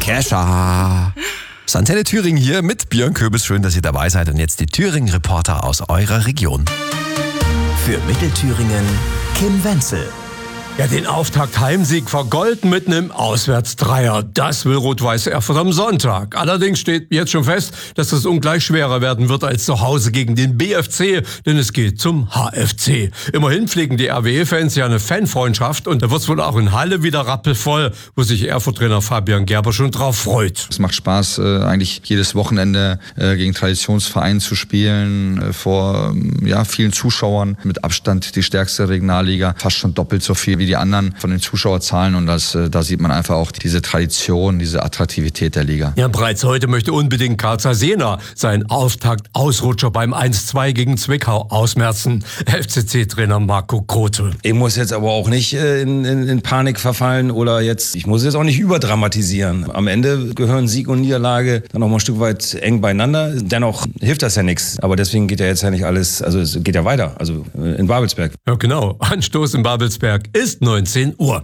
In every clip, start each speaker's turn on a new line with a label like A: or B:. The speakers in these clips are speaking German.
A: Kesha. Das ist Antenne Thüringen hier mit Björn Köbis. Schön, dass ihr dabei seid. Und jetzt die Thüringen-Reporter aus eurer Region.
B: Für Mittelthüringen Kim Wenzel.
C: Ja, den Auftakt-Heimsieg vergolden mit einem Auswärtsdreier. Das will Rot-Weiß Erfurt am Sonntag. Allerdings steht jetzt schon fest, dass es ungleich schwerer werden wird als zu Hause gegen den BFC, denn es geht zum HFC. Immerhin pflegen die RWE-Fans ja eine Fanfreundschaft und da wird's wohl auch in Halle wieder rappelvoll, wo sich Erfurt-Trainer Fabian Gerber schon drauf freut.
D: Es macht Spaß, eigentlich jedes Wochenende gegen Traditionsvereine zu spielen, vor vielen Zuschauern. Mit Abstand die stärkste Regionalliga, fast schon doppelt so viel wie die anderen von den Zuschauerzahlen und da sieht man einfach auch diese Tradition, diese Attraktivität der Liga.
C: Ja, bereits heute möchte unbedingt Karl Sena seinen Auftakt-Ausrutscher beim 1-2 gegen Zwickau ausmerzen. FCC-Trainer Marco Grote.
E: Ich muss jetzt aber auch nicht in Panik verfallen ich muss jetzt auch nicht überdramatisieren. Am Ende gehören Sieg und Niederlage dann noch mal ein Stück weit eng beieinander. Dennoch hilft das ja nichts. Aber deswegen geht ja jetzt ja nicht alles, also es geht ja weiter, also in Babelsberg.
C: Ja genau, Anstoß in Babelsberg ist 19 Uhr.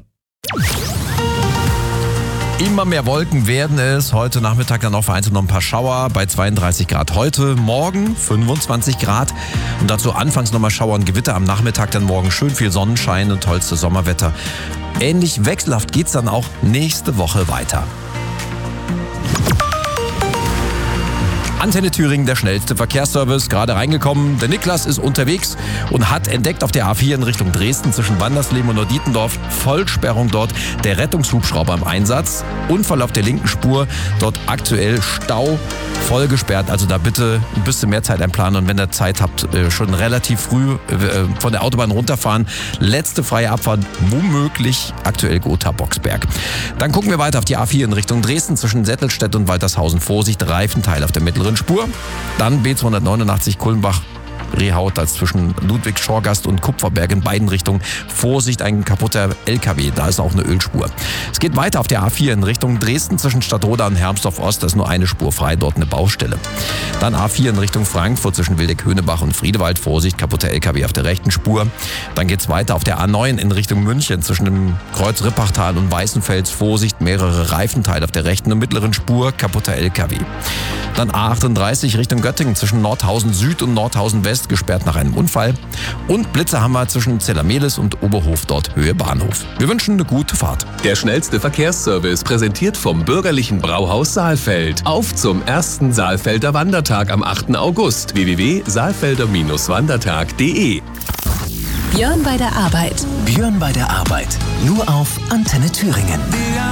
A: Immer mehr Wolken werden es. Heute Nachmittag dann auch vereinzelt noch ein paar Schauer bei 32 Grad. Heute, morgen 25 Grad. Und dazu anfangs nochmal Schauer und Gewitter. Am Nachmittag dann morgen schön viel Sonnenschein und tollstes Sommerwetter. Ähnlich wechselhaft geht's dann auch nächste Woche weiter. Antenne Thüringen, der schnellste Verkehrsservice, gerade reingekommen. Der Niklas ist unterwegs und hat entdeckt auf der A4 in Richtung Dresden zwischen Wandersleben und Norditendorf Vollsperrung dort. Der Rettungshubschrauber im Einsatz. Unfall auf der linken Spur, dort aktuell Stau, voll gesperrt. Also da bitte ein bisschen mehr Zeit einplanen und wenn ihr Zeit habt, schon relativ früh von der Autobahn runterfahren. Letzte freie Abfahrt, womöglich aktuell Gotha-Boxberg. Dann gucken wir weiter auf die A4 in Richtung Dresden zwischen Settelstedt und Waltershausen. Vorsicht, Reifenteil auf der mittleren Spur. Dann B289 Kulmbach. Rehaut als zwischen Ludwig-Schorgast und Kupferberg in beiden Richtungen. Vorsicht, ein kaputter LKW, da ist auch eine Ölspur. Es geht weiter auf der A4 in Richtung Dresden zwischen Stadtroda und Hermsdorf-Ost, da ist nur eine Spur frei, dort eine Baustelle. Dann A4 in Richtung Frankfurt zwischen Wildeck-Höhnebach und Friedewald, Vorsicht, kaputter LKW auf der rechten Spur. Dann geht's weiter auf der A9 in Richtung München zwischen dem Kreuz Rippachtal und Weißenfels, Vorsicht, mehrere Reifenteile auf der rechten und mittleren Spur, kaputter LKW. Dann A38 Richtung Göttingen zwischen Nordhausen Süd und Nordhausen West, gesperrt nach einem Unfall. Und Blitze haben wir zwischen Zellermehlis und Oberhof, dort Höhe Bahnhof. Wir wünschen eine gute Fahrt.
F: Der schnellste Verkehrsservice präsentiert vom Bürgerlichen Brauhaus Saalfeld. Auf zum ersten Saalfelder Wandertag am 8. August. www.saalfelder-wandertag.de.
B: Björn bei der Arbeit. Björn bei der Arbeit. Nur auf Antenne Thüringen.